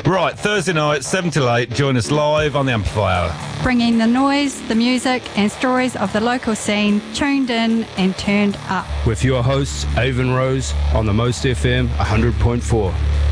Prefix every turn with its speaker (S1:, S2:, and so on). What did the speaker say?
S1: Right, Thursday night, 7 till 8, join us live on the Amplifier.
S2: Bringing the noise, the music and stories of the local scene, tuned in and turned up.
S3: With your hosts, Avon Rose, on the Most FM 100.4.